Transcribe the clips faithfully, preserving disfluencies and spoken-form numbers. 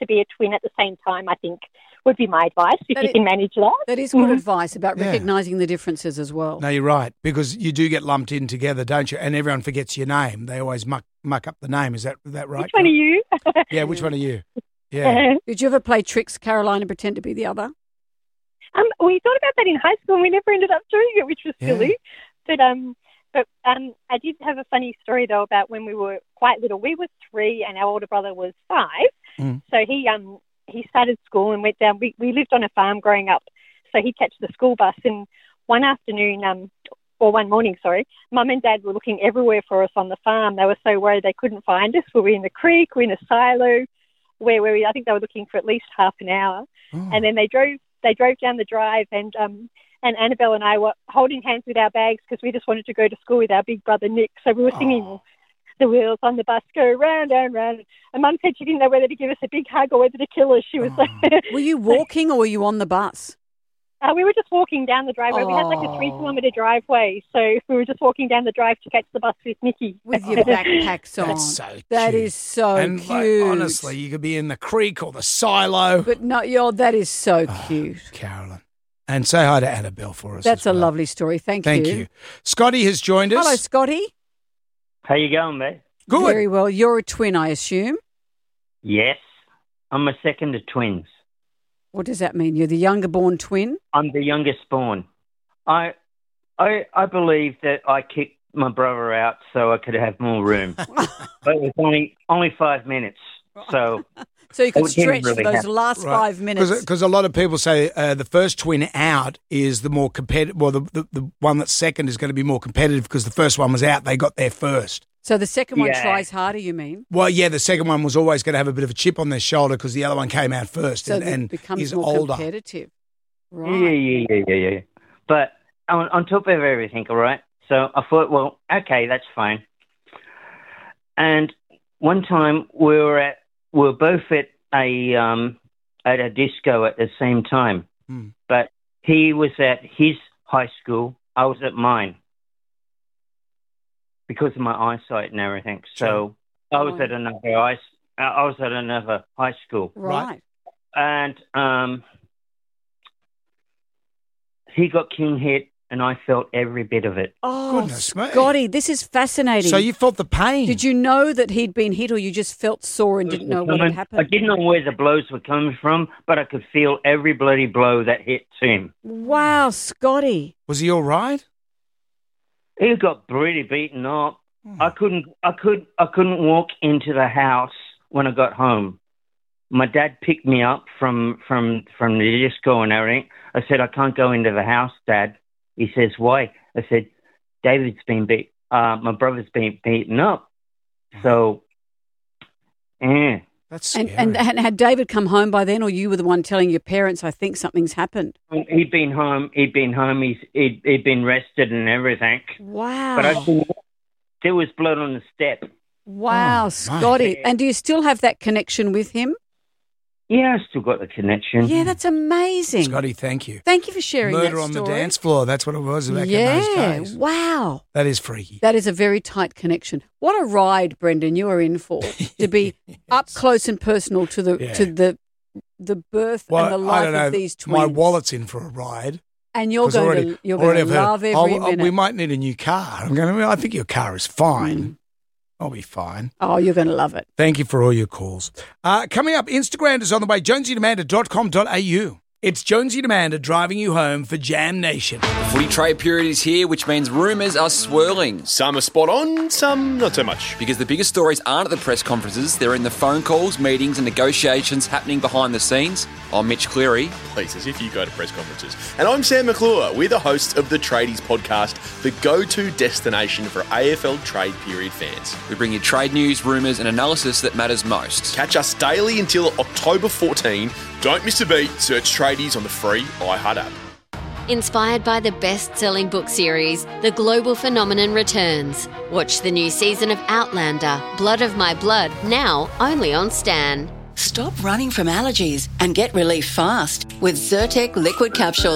to be a twin at the same time, I think, would be my advice, if That you is- can manage that. That is good Mhm. advice about Yeah. recognising the differences as well. No, you're right, because you do get lumped in together, don't you? And everyone forgets your name. They always muck muck up the name. Is that is that right? Which one are you? Yeah, which one are you? Yeah. Did you ever play tricks, Caroline, and pretend to be the other? Um, we thought about that in high school and we never ended up doing it, which was Yeah. silly. But um, but um, I did have a funny story, though, about when we were quite little. We were three and our older brother was five. Mm. So he um he started school and went down. We, we lived on a farm growing up. So he'd catch the school bus. And one afternoon, um, or one morning, sorry, Mum and Dad were looking everywhere for us on the farm. They were so worried they couldn't find us. Were we in the creek? Were we in a silo? Where were we? I think they were looking for at least half an hour. Oh. And then they drove they drove down the drive, and um and Annabelle and I were holding hands with our bags because we just wanted to go to school with our big brother Nick. So we were singing Oh. The Wheels on the Bus Go Round and Round. And Mum said she didn't know whether to give us a big hug or whether to kill us. She was like, Were you walking or were you on the bus? uh, we were just walking down the driveway. We had like a three Oh. kilometre driveway. So we were just walking down the drive to catch the bus with Nicky. With your backpacks on. That's so That cute. is so and cute. like, honestly, you could be in the creek or the silo. But no, yo, that is so Oh, cute. Carolyn. And say hi to Annabelle for us. That's as a well. lovely story. Thank, Thank you. Scotty has joined us. Hello, Scotty. How you going, mate? Good. Very well. You're a twin, I assume. Yes. I'm a second of twins. What does that mean? You're the younger born twin? I'm the youngest born. I, I, I believe that I kicked my brother out so I could have more room. But it was only only five minutes, so So you could Oh, it didn't stretch really those happen. last five minutes. Because a lot of people say uh, the first twin out is the more competitive, well, the, the, the one that's second is going to be more competitive because the first one was out. They got there first. So the second one Yeah. tries harder, you mean? Well, yeah, the second one was always going to have a bit of a chip on their shoulder because the other one came out first So and, that and it becomes is more older. competitive. yeah, Right. yeah, yeah, yeah, yeah. But on, on top of everything, all right. So I thought, well, okay, that's fine. And one time we were at, we were both at a um, at a disco at the same time, Hmm. but he was at his high school, I was at mine because of my eyesight and everything. So I was Oh. at another high, I was at another high school, Right. and um, he got king hit, and I felt every bit of it. Oh, Goodness me. Scotty, this is fascinating. So you felt the pain. Did you know that he'd been hit or you just felt sore and didn't know what had I happened? didn't know where the blows were coming from, but I could feel every bloody blow that hit him. Wow, Scotty. Was he all right? He got pretty beaten up. I couldn't, I could, I couldn't walk into the house when I got home. My dad picked me up from from from the disco and everything. I said, I can't go into the house, Dad. He says, why? I said, David's been beat. Uh, my brother's been beaten up. So, yeah. That's And, scary. and and had David come home by then, or you were the one telling your parents, I think something's happened? He'd been home. He'd been home. He's, he'd, he'd been rested and everything. Wow. But I think there was blood on the step. wow, Oh, Scotty. mate. And do you still have that connection with him? Yeah, I still got the connection. Yeah, that's amazing. Scotty, thank you. Thank you for sharing Murder that on story. the dance floor. That's what it was back yeah, in those days. wow. That is freaky. That is a very tight connection. What a ride, Brendan, you are in for, to be up close and personal to the Yeah. to the the birth Well, and the I life don't know. of these twins. My wallet's in for a ride. And you're 'Cause going already- to you're already going to I've heard, love every "Oh, oh, minute. we might need a new car. I'm going to, I think your car is fine. Mm. I'll be fine. Oh, you're going to love it. Thank you for all your calls. Uh, coming up, Instagram is on the way, jonesy and amanda dot com dot a u. It's Jonesy and Amanda driving you home for Jam Nation. Footy trade period is here, which means rumours are swirling. Some are spot on, some not so much. Because the biggest stories aren't at the press conferences, they're in the phone calls, meetings and negotiations happening behind the scenes. I'm Mitch Cleary. Please, as if you go to press conferences. And I'm Sam McClure. We're the hosts of the Tradies podcast, the go-to destination for A F L trade period fans. We bring you trade news, rumours and analysis that matters most. Catch us daily until October fourteenth. Don't miss a beat. Search Tradies on the free iHeart app. Inspired by the best-selling book series, The Global Phenomenon returns. Watch the new season of Outlander, Blood of My Blood, now only on Stan. Stop running from allergies and get relief fast with Zyrtec liquid capsules.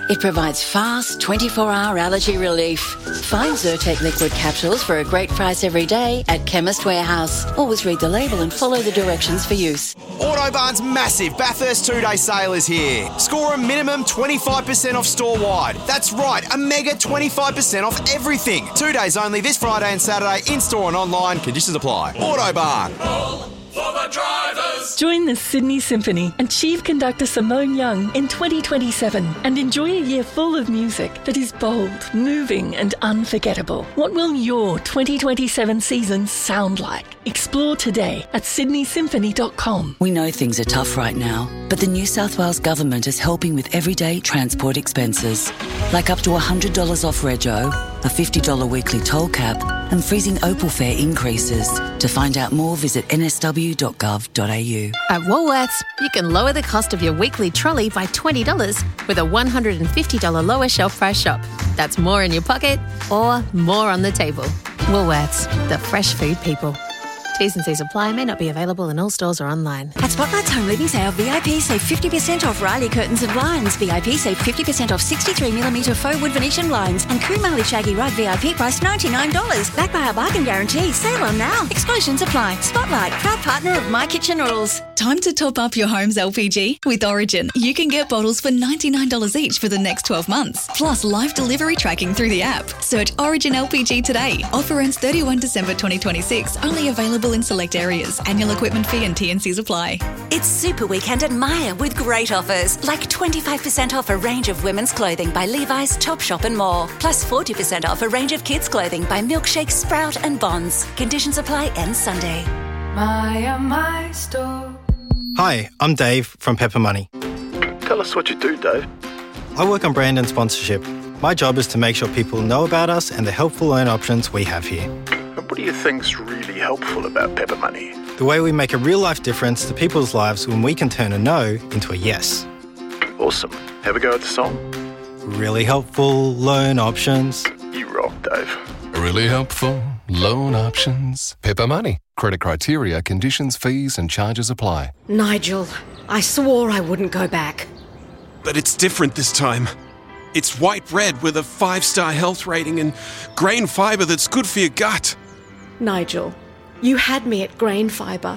It provides fast, twenty-four hour allergy relief. Find Zyrtec liquid capsules for a great price every day at Chemist Warehouse. Always read the label and follow the directions for use. Autobarn's massive Bathurst two-day sale is here. Score a minimum twenty-five percent off store-wide. That's right, a mega twenty-five percent off everything. Two days only this Friday and Saturday, in-store and online. Conditions apply. Autobarn. All for the drivers. Join the Sydney Symphony and Chief Conductor Simone Young in twenty twenty-seven and enjoy a year full of music that is bold, moving and unforgettable. What will your twenty twenty-seven season sound like? Explore today at sydney symphony dot com. We know things are tough right now, but the New South Wales Government is helping with everyday transport expenses, like up to one hundred dollars off rego, a fifty dollars weekly toll cap, and freezing Opal fare increases. To find out more, visit n s w dot gov dot a u. At Woolworths, you can lower the cost of your weekly trolley by twenty dollars with a one hundred fifty dollars lower shelf price shop. That's more in your pocket or more on the table. Woolworths, the fresh food people. T's and C's apply, may not be available in all stores or online. At Spotlight's Home Living Sale, V I P save fifty percent off Riley Curtains and Blinds. V I P save fifty percent off sixty-three millimetre faux wood Venetian blinds. And Kumali Shaggy Rug V I P price ninety-nine dollars. Backed by our bargain guarantee. Sale on now. Exclusions apply. Spotlight, proud partner of My Kitchen Rules. Time to top up your home's L P G with Origin. You can get bottles for ninety-nine dollars each for the next twelve months. Plus live delivery tracking through the app. Search Origin L P G today. Offer ends thirty-first December twenty twenty-six. Only available in select areas. Annual equipment fee and T and Cs apply. It's Super Weekend at Myer with great offers, like twenty-five percent off a range of women's clothing by Levi's, Topshop and more. Plus forty percent off a range of kids' clothing by Milkshake, Sprout and Bonds. Conditions apply end Sunday. Myer, my store. Hi, I'm Dave from Pepper Money. Tell us what you do, Dave. I work on brand and sponsorship. My job is to make sure people know about us and the helpful loan options we have here. And what do you think's really helpful about Pepper Money? The way we make a real-life difference to people's lives when we can turn a no into a yes. Awesome. Have a go at the song? Really helpful loan options. You rock, Dave. Really helpful loan options. Pepper Money. Credit criteria, conditions, fees and charges apply. Nigel, I swore I wouldn't go back. But it's different this time. It's white bread with a five-star health rating and grain fibre that's good for your gut. Nigel, you had me at grain fibre.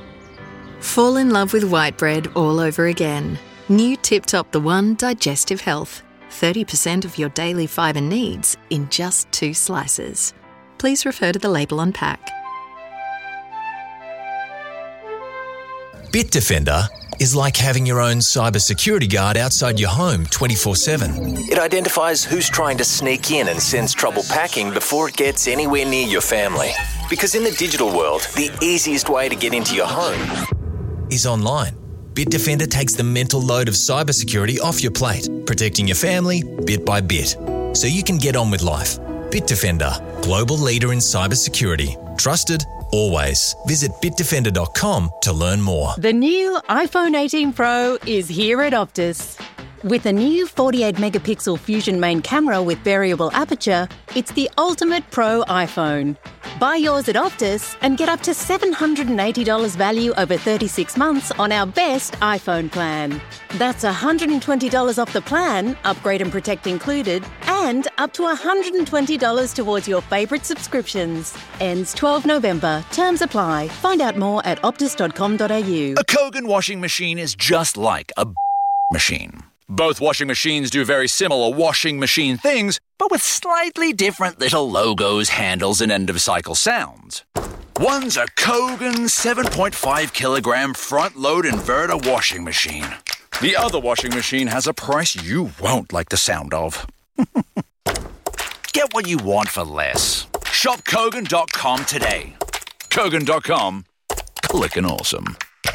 Fall in love with white bread all over again. New Tip Top The One Digestive Health. thirty percent of your daily fibre needs in just two slices. Please refer to the label on pack. Bitdefender is like having your own cybersecurity guard outside your home twenty-four seven. It identifies who's trying to sneak in and sends trouble packing before it gets anywhere near your family. Because in the digital world, the easiest way to get into your home is online. Bitdefender takes the mental load of cybersecurity off your plate, protecting your family bit by bit, so you can get on with life. Bitdefender, global leader in cybersecurity. Trusted, always. Visit bitdefender dot com to learn more. The new iPhone eighteen Pro is here at Optus. With a new forty-eight megapixel Fusion main camera with variable aperture, it's the ultimate pro iPhone. Buy yours at Optus and get up to seven hundred eighty dollars value over thirty-six months on our best iPhone plan. That's one hundred twenty dollars off the plan, upgrade and protect included, and up to one hundred twenty dollars towards your favourite subscriptions. Ends twelfth of November. Terms apply. Find out more at optus dot com dot a u. A Kogan washing machine is just like a machine. Both washing machines do very similar washing machine things, but with slightly different little logos, handles, and end-of-cycle sounds. One's a Kogan seven point five kilogram front-load inverter washing machine. The other washing machine has a price you won't like the sound of. Get what you want for less. Shop Kogan dot com today. Kogan dot com. Clickin' awesome.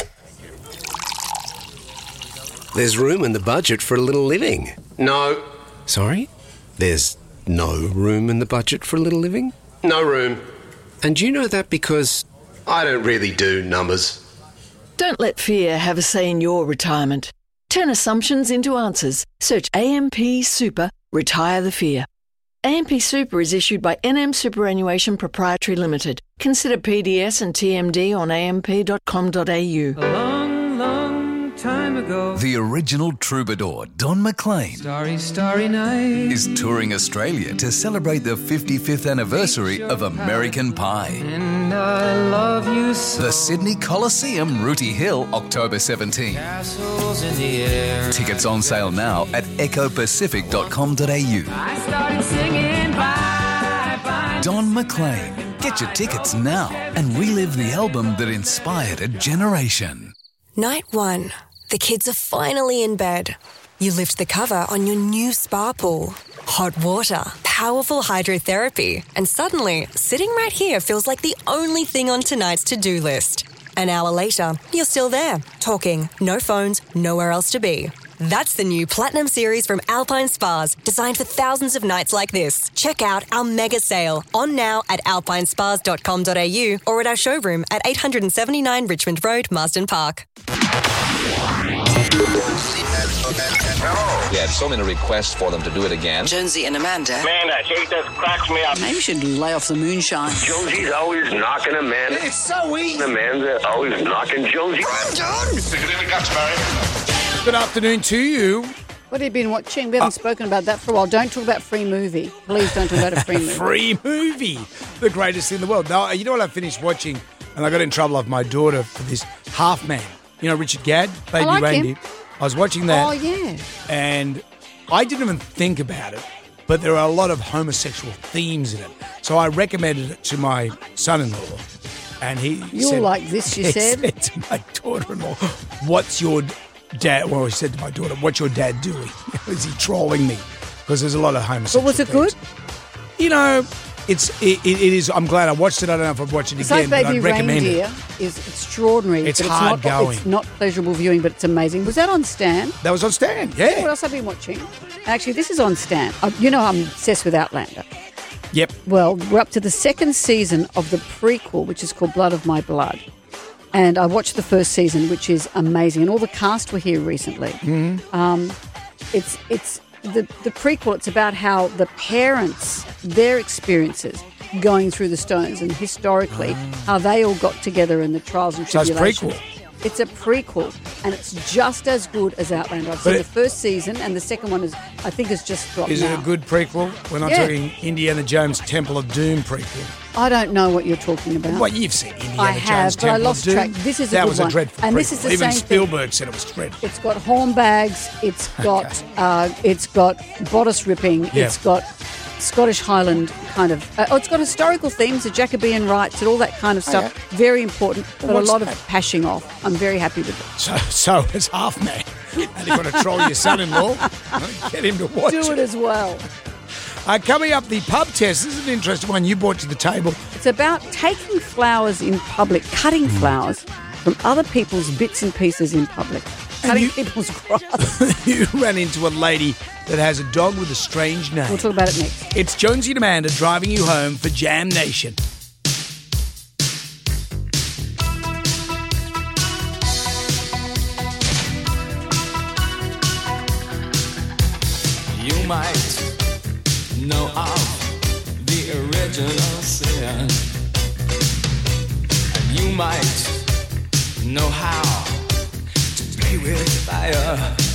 There's room in the budget for a little living. No. Sorry? There's no room in the budget for a little living? No room. And you know that because... I don't really do numbers. Don't let fear have a say in your retirement. Turn assumptions into answers. Search A M P Super, retire the fear. A M P Super is issued by N M Superannuation Proprietary Limited. Consider P D S and T M D on a m p dot com dot a u. A long, long time ago. The original troubadour, Don McLean, Starry, starry night. is touring Australia to celebrate the fifty-fifth anniversary of American Pie. And I love you so. The Sydney Coliseum, Rooty Hill, October seventeenth. Castles in the air. Tickets on sale now at echo pacific dot com dot a u. I started singing bye, bye. Don McLean. Get your tickets now and relive the album that inspired a generation. Night one. The kids are finally in bed. You lift the cover on your new spa pool. Hot water, powerful hydrotherapy, and suddenly, sitting right here feels like the only thing on tonight's to-do list. An hour later, you're still there, talking, no phones, nowhere else to be. That's the new Platinum Series from Alpine Spas, designed for thousands of nights like this. Check out our mega sale, on now at alpine spas dot com dot a u or at our showroom at eight seventy-nine Richmond Road, Marsden Park. We had so many requests for them to do it again. Jonesy and Amanda. Man, that shit just cracks me up. Maybe you should lay off the moonshine. Jonesy's always knocking Amanda. It's so easy. Amanda always knocking Jonesy. I'm done. Stick it in the guts, Barry. Good afternoon to you. What have you been watching? We haven't uh, spoken about that for a while. Don't talk about Free Movie. Please don't talk about a free movie. Free Movie. The greatest thing in the world. Now, you know what I finished watching? And I got in trouble with my daughter for this Half Man. You know, Richard Gadd, Baby I like Randy. Him. I was watching that. Oh, yeah. And I didn't even think about it, but there are a lot of homosexual themes in it. So I recommended it to my son-in-law. And he You're said, like this, you he said? said to my daughter-in-law, what's your dad, well, he said to my daughter, what's your dad doing? Is he trolling me? Because there's a lot of homosexual But was it themes. good? You know, it's it, it is. I'm glad I watched it. I don't know if I'd watch it It's again, like but Baby I'd recommend Reindeer it. is extraordinary. It's but hard it's not, going. It's not pleasurable viewing, but it's amazing. Was that on Stan? That was on Stan, yeah. What else have I been watching? Actually, this is on Stan. Uh, you know I'm obsessed with Outlander. Yep. Well, we're up to the second season of the prequel, which is called Blood of My Blood. And I watched the first season, which is amazing. And all the cast were here recently. Mm-hmm. Um, it's it's the, the prequel. It's about how the parents, their experiences going through the Stones and historically Ah. how they all got together in the trials and So it's tribulations. prequel. It's a prequel, and it's just as good as Outlander. I've But seen it- the first season, and the second one is, I think, is just dropped Is now. it a good prequel? We're not Yeah. talking Indiana Jones Temple of Doom prequel. I don't know what you're talking about. What, you've seen Indiana I Jones have, but I Temple lost of Doom? track. This is a that good was one. a dreadful And prequel. this is the Even same thing. Spielberg said it was dreadful. It's got hornbags. It's got uh, it's got bodice ripping. Yeah. It's got Scottish Highland kind of. Uh, oh, it's got historical themes, the Jacobean rights, and all that kind of stuff. Okay. Very important, Well, but a what's lot that? of pashing off. I'm very happy with it. So, so it's Half Man. And you've got to troll your son-in-law. Get him to watch Do it as well. Uh, coming up, the pub test. This is an interesting one you brought to the table. It's about taking flowers in public, cutting flowers from other people's bits and pieces in public, cutting people's grass. You ran into a lady that has a dog with a strange name. We'll talk about it next. It's Jonesy and Amanda driving you home for Jam Nation. You might know of the original sin, and you might know how to play with fire.